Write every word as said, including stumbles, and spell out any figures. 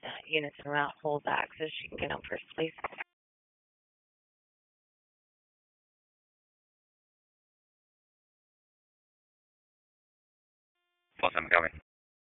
units en route hold access. You can get on first, please. Four seven, going.